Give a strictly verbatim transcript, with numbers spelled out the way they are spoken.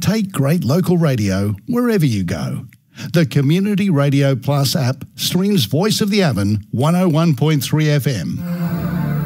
take great local radio wherever you go. The Community Radio Plus app streams Voice of the Avon one oh one point three F M.